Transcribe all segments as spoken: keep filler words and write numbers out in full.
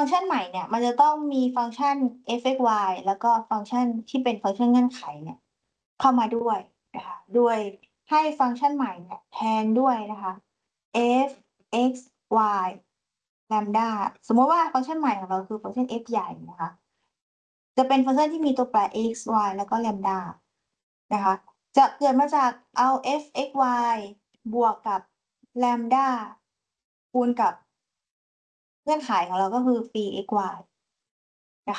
ก์ชันใหม่เนี่ยมันจะต้องมีฟังก์ชัน f(x,y) แล้วก็ฟังก์ชันที่เป็นฟังก์ชันเงื่อนไขเนี่ยเข้ามาด้วยนะคะโดยให้ฟังก์ชันใหม่เนี่ยแทนด้วยนะคะ f x y lambda สมมติว่าฟังก์ชันใหม่ของเราคือฟังก์ชัน f ใหญ่นะคะจะเป็นฟังก์ชันที่มีตัวแปร x y แล้วก็ lambda นะคะจะเกิดมาจากเอา f x y บวกกับ lambda คูณกับเงื่อนไขของเราก็คือ phi x y นะคะ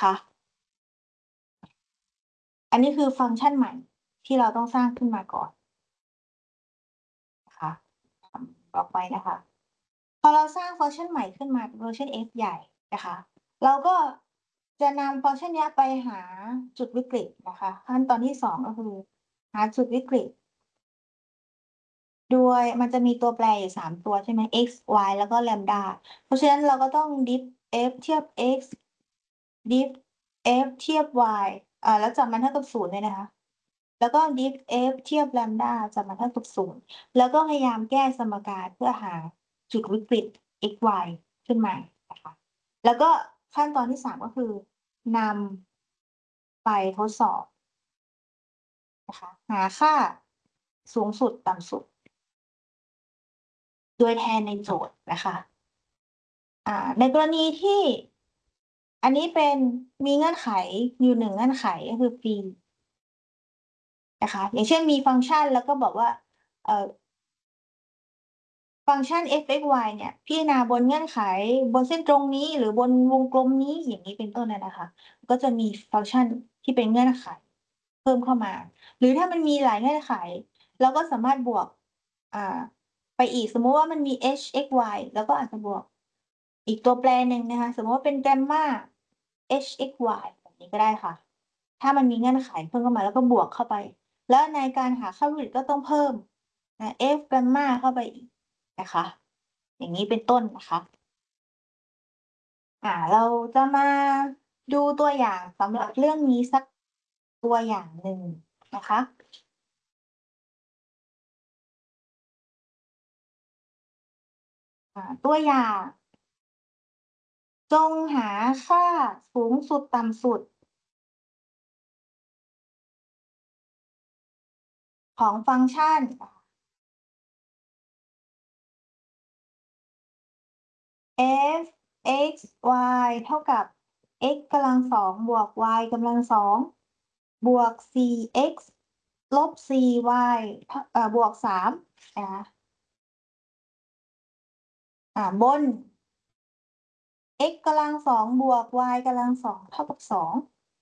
อันนี้คือฟังก์ชันใหม่ที่เราต้องสร้างขึ้นมาก่อนนะคะต่อไปนะคะ พอเราสร้างฟังก์ชันใหม่ขึ้นมาเป็นฟังก์ชัน f ใหญ่นะคะ เราก็จะนำฟังก์ชันนี้ไปหาจุดวิกฤตนะคะขั้นตอนที่สองก็คือหาจุดวิกฤตโดยมันจะมีตัวแปรอยู่สามตัวใช่ไหม x y แล้วก็ lambda เพราะฉะนั้นเราก็ต้อง diff f เทียบ x diff f เทียบ y อ่าแล้วจับมันเท่ากับศูนย์เลยนะคะ แล้วก็ diff f เทียบ lambda จับมันเท่ากับศูนย์แล้วก็พยายามแก้สมการเพื่อหาจุดวิกฤต x y ขึ้นมานะคะแล้วก็ขั้นตอนที่สามก็คือนำไปทดสอบนะคะหาค่าสูงสุดต่ำสุดโดยแทนในโจทย์นะคะอ่าในกรณีที่อันนี้เป็นมีเงื่อนไขอยู่หนึ่งเงื่อนไขก็คือ p นะคะอย่างเช่นมีฟังก์ชันแล้วก็บอกว่าเอ่อ ฟังก์ชัน f x y เนี่ยพิจารณาบนเงื่อนไขบนเส้นตรงนี้หรือบนวงกลมนี้อย่างนี้เป็นต้นนะคะ ก็จะมีฟังก์ชันที่เป็นเงื่อนไขเพิ่มเข้ามา หรือถ้ามันมีหลายเงื่อนไขเราก็สามารถบวกอ่าไปอีกสมมติว่ามันมี h x y แล้วก็อาจจะบวกอีกตัวแปรหนึ่งนะคะสมมติว่าเป็นแกมมา h x y แบบนี้ก็ได้ค่ะ ถ้ามันมีเงื่อนไขเพิ่มเข้ามาแล้วก็บวกเข้าไป แล้วในการหาค่าวิกฤตก็ต้องเพิ่มนะ f แกมมาเข้าไปอีก นะคะอย่างนี้เป็นต้นนะคะอ่าเราจะมาดูตัวอย่างสำหรับเรื่องนี้สักตัวอย่างหนึ่งนะคะอ่าตัวอย่างจงหาค่าสูงสุดต่ำสุดของฟังก์ชัน f x y เท่ากับ x กำลังสองบวก y กำลังสองบวก สี่ x ลบ สี่ y เอ่อบวกสามนะคะอ่าบน x กำลังสองบวก y กำลังสองเท่ากับสอง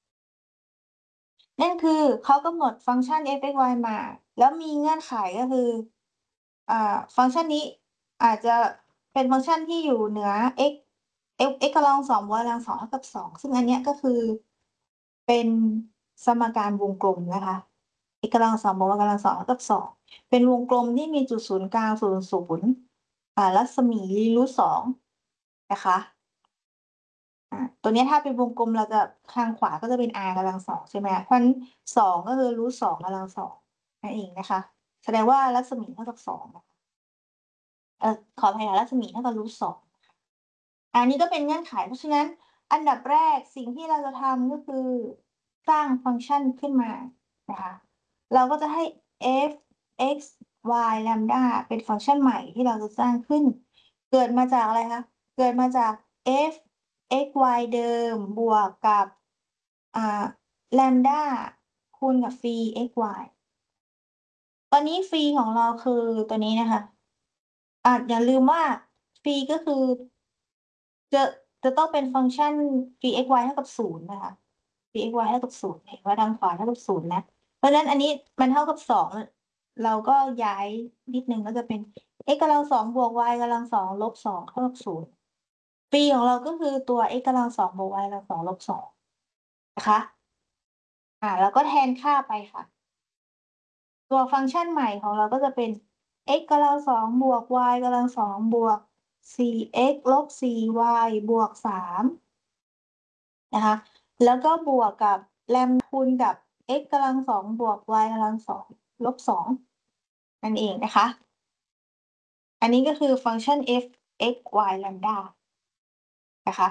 นั่นคือเขากำหนดฟังก์ชัน f x y มา แล้วมีเงื่อนไขก็คืออ่าฟังก์ชันนี้อาจจะเป็นฟังก์ชันที่อยู่เหนือ x x x กำลังสอง y กำลังสองเท่ากับสองซึ่งอันเนี้ยก็คือเป็นสมการวงกลมนะคะ x กำลังสองบวก y กำลังสองเท่ากับสองเป็นวงกลมที่มีจุดศูนย์กลางศูนย์ศูนย์อ่ารัศมีรูทสองนะคะอ่าตัวเนี้ยถ้าเป็นวงกลมเราจะข้างขวาก็จะเป็น r กำลังสองใช่ไหมเพราะฉะนั้นสองก็คือรูทสองกำลังสองนั่นเองนะคะแสดงว่ารัศมีเท่ากับสองนะคะเอ่อขออภัยค่ะรัศมีเท่ากับรูทสองอันนี้ก็เป็นเงื่อนไขเพราะฉะนั้นอันดับแรกสิ่งที่เราจะทำก็คือสร้างฟังก์ชันขึ้นมานะคะเราก็จะให้ f x y lambda เป็นฟังก์ชันใหม่ที่เราจะสร้างขึ้นเกิดมาจากอะไรคะเกิดมาจาก f x y เดิมบวกกับอ่า lambda คูณกับ phi x y ตอนนี้ phi ของเราคือตัวนี้นะคะอ่าอย่าลืมว่า phi ก็คือจะจะต้องเป็นฟังก์ชัน phi x y เท่ากับศูนย์นะคะ phi x y เท่ากับศูนย์เห็นว่าทางขวาเท่ากับศูนย์นะเพราะฉะนั้นอันนี้มันเท่ากับสองเราก็ย้ายนิดนึงก็จะเป็น x กำลังสองบวก y กำลังสองลบสองเท่ากับศูนย์ p ของเราก็คือตัว x กำลังสองบวก y กำลังสองลบสองนะคะอ่าแล้วก็แทนค่าไปค่ะ ตัวฟังก์ชันใหม่ของเราก็จะเป็น x กำลังสองบวก y กำลังสองบวก สี่ x ลบ สี่ y บวกสามนะคะแล้วก็บวกกับแรมคูณกับ x กำลังสองบวก y กำลังสองลบสองนั่นเองนะคะอันนี้ก็คือฟังก์ชัน f x y lambda นะคะ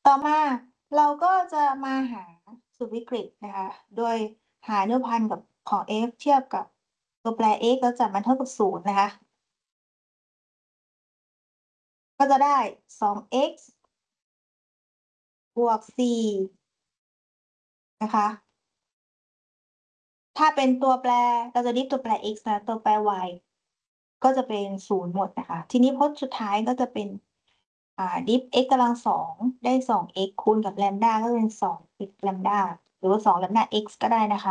ต่อมาเราก็จะมาหาสูตรวิกฤตนะคะ โดยหาอนุพันธ์กับของ f เทียบกับตัวแปร x แล้วจัดมันเท่ากับศูนย์นะคะ ก็จะได้ สอง x บวก สี่ นะคะ ถ้าเป็นตัวแปรเราจะดิฟตัวแปร x นะตัวแปร y ก็จะเป็นศูนย์หมดนะคะ ทีนี้พจน์สุดท้ายก็จะเป็นอ่าดิฟ x กำลังสองได้ สอง x คูณกับแลมดาก็เป็น สอง x แลมดาหรือว่า สอง แลมดา x ก็ได้นะคะ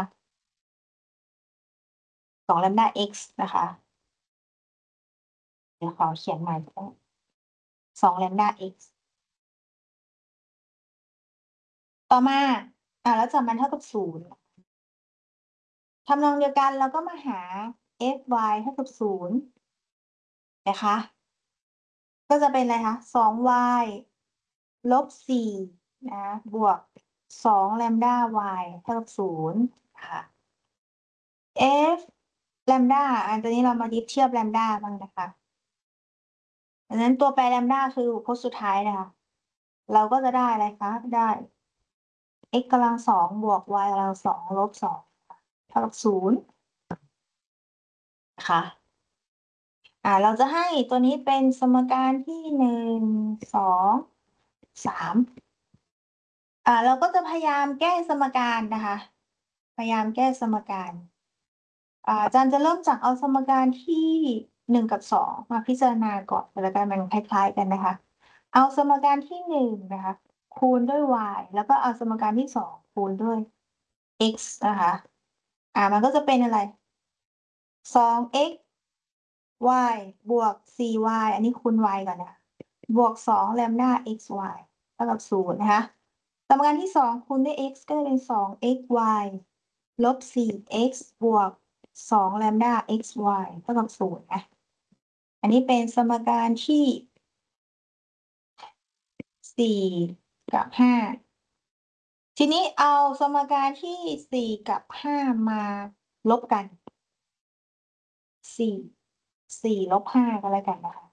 สอง แลมดา x นะคะ เดี๋ยวขอเขียนใหม่สอง แลมดา x ต่อมาอ่าแล้วจับมันเท่ากับศูนย์ทำนองเดียวกันเราก็มาหา fy เท่ากับศูนย์นะคะ ก็จะเป็นอะไรคะ สอง y ลบ สี่ นะ บวก สอง แลมดา y เท่ากับศูนย์ค่ะ f แลมดาอันตัวนี้เรามาดิฟเทียบแลมดาบ้างนะคะดังนั้นตัวแปรแลมดาคือพจน์สุดท้ายนะคะ เราก็จะได้อะไรคะ ได้ x กำลังสองบวก y กำลังสองลบสองเท่ากับศูนย์ค่ะอ่าเราจะให้ตัวนี้เป็นสมการที่หนึ่งสองสามอ่าเราก็จะพยายามแก้สมการนะคะ พยายามแก้สมการอ่าอาจารย์จะเริ่มจากเอาสมการที่หนึ่งกับสองมาพิจารณาก่อนแล้วกันมันคล้ายๆกันนะคะ เอาสมการที่หนึ่งนะคะคูณด้วย y แล้วก็เอาสมการที่สองคูณด้วย x นะคะอ่ามันก็จะเป็นอะไร สอง x y บวก สี่ y อันนี้คูณ y ก่อนนะบวก สอง แลมดา x y เท่ากับศูนย์นะคะสมการที่สองคูณด้วย x ก็จะเป็น สอง x y ลบ สี่ x บวก สอง แลมดา x y เท่ากับศูนย์นะอันนี้เป็นสมการที่สี่กับห้าทีนี้เอาสมการที่สี่กับห้ามาลบกันสี่สี่ลบห้าก็แล้วกันนะคะ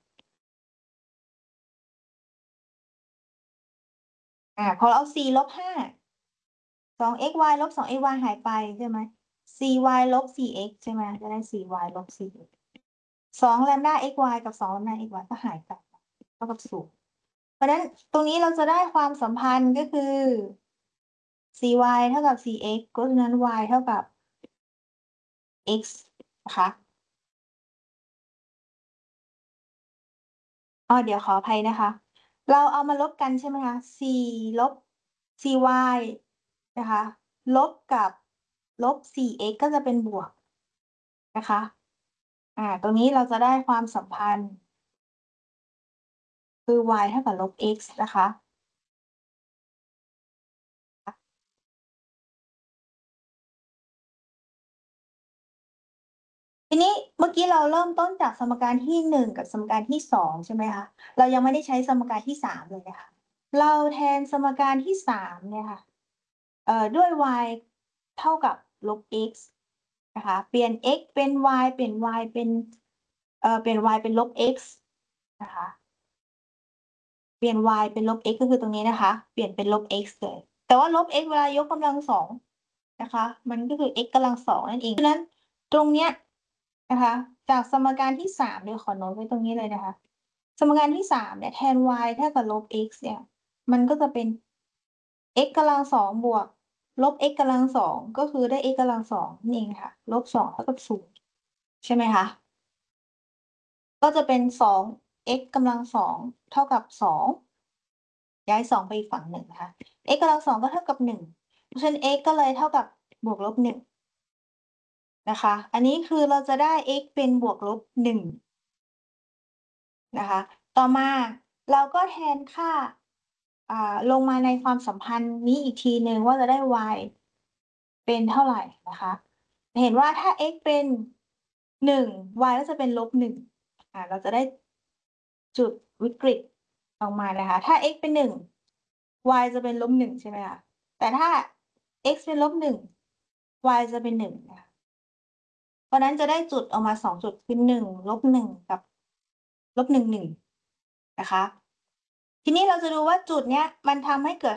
อ่าพอเราเอาสี่ลบห้าสอง x y ลบสอง x y หายไปใช่ไหม สี่ y ลบ สี่ x ใช่ไหมจะได้ สี่ y ลบ สี่ x สอง แลมดา x y กับ สอง แลมดา x y ก็หายไปเท่ากับศูนย์เพราะฉะนั้นตรงนี้เราจะได้ความสัมพันธ์ก็คือ สี่ y เท่ากับ สี่ x ก็ฉะนั้น y เท่ากับ x นะคะอ๋อเดี๋ยวขออภัยนะคะ เราเอามาลบกันใช่ไหมคะสี่ลบ สี่ y นะคะลบกับลบ สี่ x ก็จะเป็นบวกนะคะอ่าตรงนี้เราจะได้ความสัมพันธ์คือ y เท่ากับลบ x นะคะทีนี้เมื่อกี้เราเริ่มต้นจากสมการที่หนึ่งกับสมการที่สองใช่ไหมคะเรายังไม่ได้ใช้สมการที่สามเลยนะคะเราแทนสมการที่สามเนี่ยค่ะเอ่อด้วย y เท่ากับลบ x นะคะเปลี่ยน x เป็น y เปลี่ยน y เป็นเอ่อเปลี่ยน y เป็นลบ x นะคะเปลี่ยน y เป็นลบ x ก็คือตรงนี้นะคะเปลี่ยนเป็นลบ x เลยแต่ว่าลบ x เวลายกกำลังสองนะคะมันก็คือ x กำลังสองนั่นเองฉะนั้นตรงเนี้ยนะคะจากสมการที่สามเดี๋ยวขอโน้ตไว้ตรงนี้เลยนะคะสมการที่สามเนี่ยแทน y เท่ากับลบ x เนี่ยมันก็จะเป็น x กำลังสองบวกลบ x กำลังสองก็คือได้ x กำลังสองนี่เองค่ะลบสองเท่ากับศูนย์ใช่ไหมคะก็จะเป็นสอง x กำลังสองเท่ากับสองย้ายสองไปอีกฝั่งหนึ่งนะคะ x กำลังสองก็เท่ากับหนึ่งเพราะฉะนั้น x ก็เลยเท่ากับบวกลบหนึ่งนะคะอันนี้คือเราจะได้ x เป็นบวกลบหนึ่งนะคะต่อมาเราก็แทนค่าอ่าลงมาในความสัมพันธ์นี้อีกทีหนึ่งว่าจะได้ y เป็นเท่าไหร่นะคะเห็นว่าถ้า x เป็นหนึ่ง y ก็จะเป็นลบหนึ่งอ่าเราจะได้จุดวิกฤตออกมานะคะถ้า x เป็นหนึ่ง y จะเป็นลบหนึ่งใช่ไหมคะแต่ถ้า x เป็นลบหนึ่ง y จะเป็นหนึ่งนะคะเพราะนั้นจะได้จุดออกมาสองจุดคือหนึ่งลบหนึ่งกับลบหนึ่งหนึ่งนะคะทีนี้เราจะดูว่าจุดเนี้ยมันทำให้เกิด